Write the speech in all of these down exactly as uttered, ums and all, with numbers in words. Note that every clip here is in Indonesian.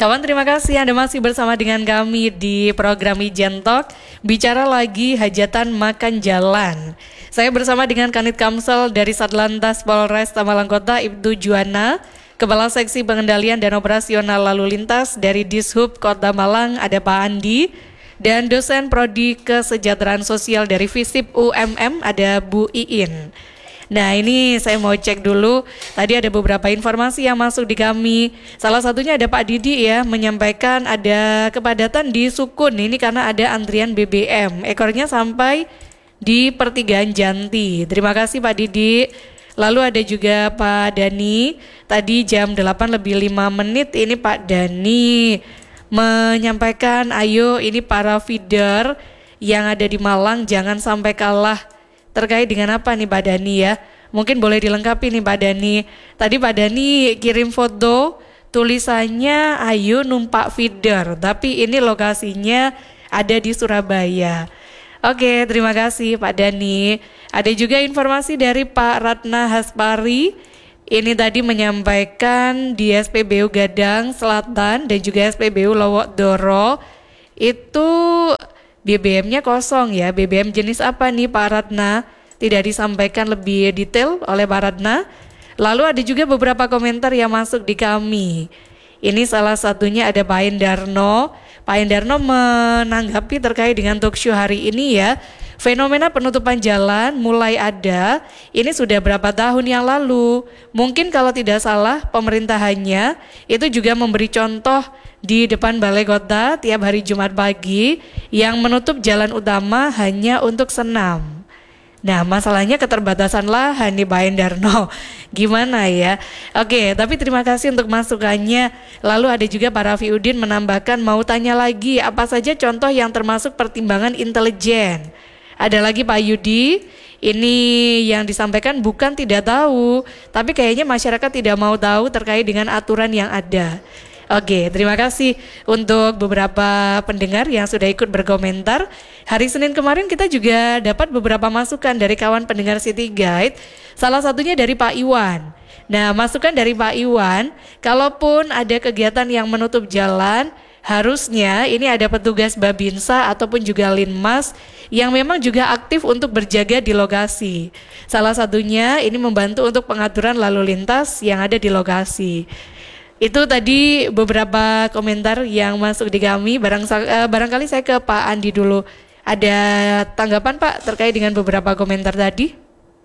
Kawan, terima kasih Anda masih bersama dengan kami di program Ijen Talk. Bicara lagi hajatan makan jalan. Saya bersama dengan Kanit Kamsel dari Satlantas Polres Malang Kota, Ibtu Juwana. Kepala Seksi Pengendalian dan Operasional Lalu Lintas dari Dishub Kota Malang, ada Pak Andi. Dan dosen Prodi Kesejahteraan Sosial dari Visip U M M, ada Bu Iin. Nah, ini saya mau cek dulu. Tadi ada beberapa informasi yang masuk di kami. Salah satunya ada Pak Didi ya, menyampaikan ada kepadatan di Sukun. Ini karena ada antrian B B M. Ekornya sampai di pertigaan Janti. Terima kasih Pak Didi. Lalu ada juga Pak Dani. Tadi jam delapan lebih lima menit ini Pak Dani menyampaikan, ayo ini para feeder yang ada di Malang jangan sampai kalah. Terkait dengan apa nih Pak Dani ya? Mungkin boleh dilengkapi nih Pak Dani. Tadi Pak Dani kirim foto tulisannya ayo numpak feeder, tapi ini lokasinya ada di Surabaya. Oke, terima kasih Pak Dani. Ada juga informasi dari Pak Ratna Haspari. Ini tadi menyampaikan di S P B U Gadang Selatan dan juga S P B U Lowok Doro itu B B M-nya kosong ya. B B M jenis apa nih Pak Ratna? Tidak disampaikan lebih detail oleh Pak Ratna. Lalu ada juga beberapa komentar yang masuk di kami. Ini salah satunya ada Pak Endarno. Pak Endarno menanggapi terkait dengan talk show hari ini ya. Fenomena penutupan jalan mulai ada, ini sudah berapa tahun yang lalu. Mungkin kalau tidak salah pemerintahannya itu juga memberi contoh di depan Balai Kota tiap hari Jumat pagi yang menutup jalan utama hanya untuk senam. Nah, masalahnya keterbatasan lahan nih Pak Endarno. Gimana ya? Oke, tapi terima kasih untuk masukannya. Lalu ada juga Pak Rafiuddin menambahkan mau tanya lagi apa saja contoh yang termasuk pertimbangan intelijen. Ada lagi Pak Yudi, ini yang disampaikan bukan tidak tahu, tapi kayaknya masyarakat tidak mau tahu terkait dengan aturan yang ada. Oke, terima kasih untuk beberapa pendengar yang sudah ikut berkomentar. Hari Senin kemarin kita juga dapat beberapa masukan dari kawan pendengar City Guide, salah satunya dari Pak Iwan. Nah, masukan dari Pak Iwan, kalaupun ada kegiatan yang menutup jalan, harusnya ini ada petugas Babinsa ataupun juga Linmas yang memang juga aktif untuk berjaga di lokasi. Salah satunya ini membantu untuk pengaturan lalu lintas yang ada di lokasi. Itu tadi beberapa komentar yang masuk di kami. Barang, uh, barangkali saya ke Pak Andi dulu. Ada tanggapan Pak terkait dengan beberapa komentar tadi?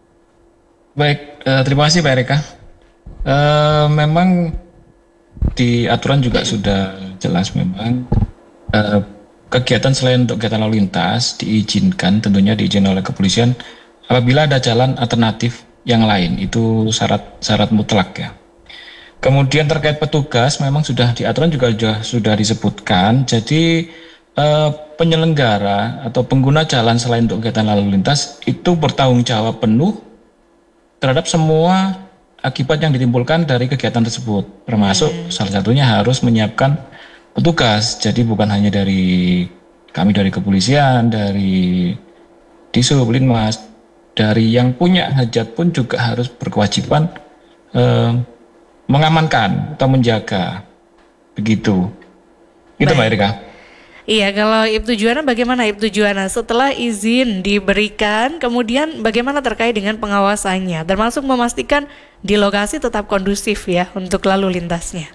Baik, uh, terima kasih Pak Erika. Uh, memang di aturan juga sudah jelas memang uh, kegiatan selain untuk kegiatan lalu lintas diizinkan, tentunya diizinkan oleh kepolisian apabila ada jalan alternatif yang lain, itu syarat syarat mutlak ya. Kemudian terkait petugas memang sudah di aturan juga sudah, sudah disebutkan, jadi eh, penyelenggara atau pengguna jalan selain untuk kegiatan lalu lintas itu bertanggung jawab penuh terhadap semua akibat yang ditimbulkan dari kegiatan tersebut, termasuk hmm. salah satunya harus menyiapkan petugas. Jadi bukan hanya dari kami dari kepolisian, dari Dishub, Linmas, dari yang punya hajat pun juga harus berkewajiban eh, mengamankan atau menjaga, begitu. Itu Mbak Erika. Iya, kalau Ibtu Juwana bagaimana Ibtu Juwana? Setelah izin diberikan, kemudian bagaimana terkait dengan pengawasannya, termasuk memastikan di lokasi tetap kondusif ya untuk lalu lintasnya?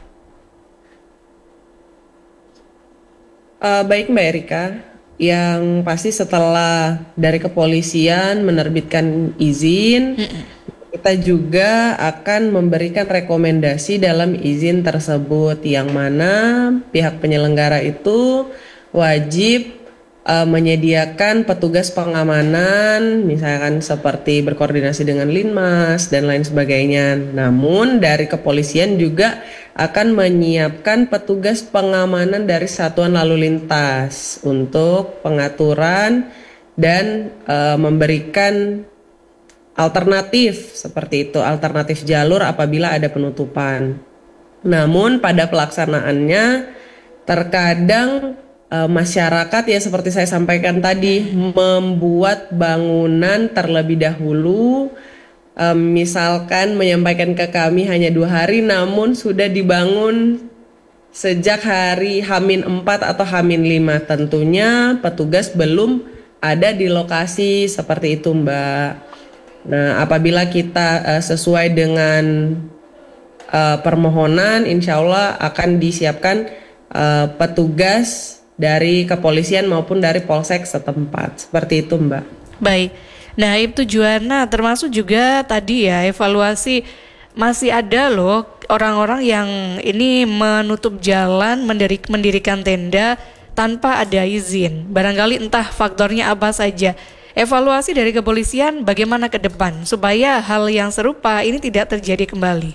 Uh, baik Mbak Erika, yang pasti setelah dari kepolisian menerbitkan izin, Mm-mm. kita juga akan memberikan rekomendasi dalam izin tersebut, yang mana pihak penyelenggara itu wajib uh, menyediakan petugas pengamanan, misalkan seperti berkoordinasi dengan Linmas dan lain sebagainya. Namun dari kepolisian juga akan menyiapkan petugas pengamanan dari satuan lalu lintas untuk pengaturan dan uh, memberikan alternatif seperti itu, alternatif jalur apabila ada penutupan. Namun pada pelaksanaannya terkadang e, masyarakat ya seperti saya sampaikan tadi membuat bangunan terlebih dahulu, e, misalkan menyampaikan ke kami hanya dua hari namun sudah dibangun sejak hari Hamin empat atau Hamin lima. Tentunya petugas belum ada di lokasi seperti itu, Mbak. Nah, apabila kita uh, sesuai dengan uh, permohonan, insya Allah akan disiapkan uh, petugas dari kepolisian maupun dari polsek setempat. Seperti itu, Mbak. Baik. Nah, Ibtu Juwana, termasuk juga tadi ya evaluasi, masih ada loh orang-orang yang ini menutup jalan, mendirik, mendirikan tenda tanpa ada izin. Barangkali entah faktornya apa saja. Evaluasi dari kepolisian bagaimana ke depan supaya hal yang serupa ini tidak terjadi kembali?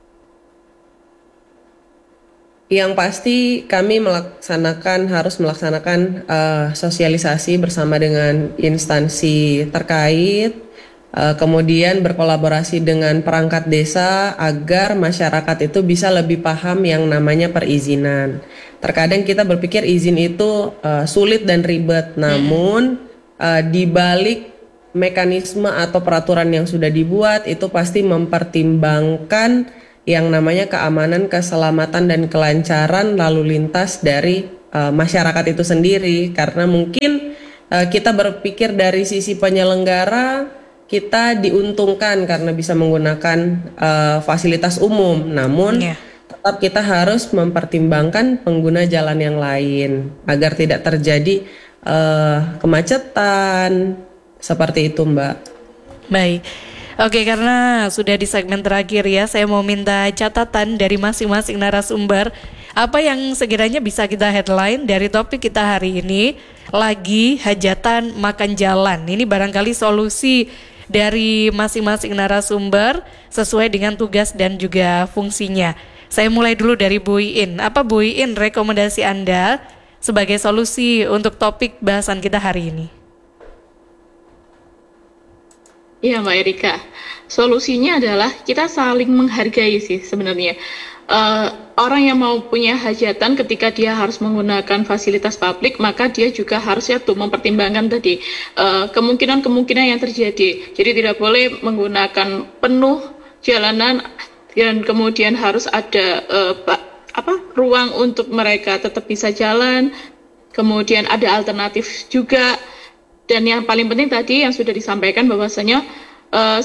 Yang pasti kami melaksanakan harus melaksanakan uh, sosialisasi bersama dengan instansi terkait, uh, kemudian berkolaborasi dengan perangkat desa agar masyarakat itu bisa lebih paham yang namanya perizinan. Terkadang kita berpikir izin itu uh, sulit dan ribet, namun uh, di balik mekanisme atau peraturan yang sudah dibuat itu pasti mempertimbangkan yang namanya keamanan, keselamatan, dan kelancaran lalu lintas dari uh, masyarakat itu sendiri. Karena mungkin uh, kita berpikir dari sisi penyelenggara, kita diuntungkan karena bisa menggunakan uh, fasilitas umum. Namun yeah. tetap kita harus mempertimbangkan pengguna jalan yang lain agar tidak terjadi uh, kemacetan, seperti itu, Mbak. Baik. Oke, karena sudah di segmen terakhir ya, saya mau minta catatan dari masing-masing narasumber. Apa yang sekiranya bisa kita headline dari topik kita hari ini, lagi hajatan makan jalan. Ini barangkali solusi dari masing-masing narasumber sesuai dengan tugas dan juga fungsinya. Saya mulai dulu dari Bu Iin. Apa Bu Iin rekomendasi Anda sebagai solusi untuk topik bahasan kita hari ini? Iya Mbak Erika, solusinya adalah kita saling menghargai sih sebenarnya. Uh, orang yang mau punya hajatan ketika dia harus menggunakan fasilitas publik, maka dia juga harusnya tuh mempertimbangkan tadi uh, kemungkinan-kemungkinan yang terjadi. Jadi tidak boleh menggunakan penuh jalanan dan kemudian harus ada uh, apa ruang untuk mereka tetap bisa jalan. Kemudian ada alternatif juga. Dan yang paling penting tadi yang sudah disampaikan bahwasanya uh,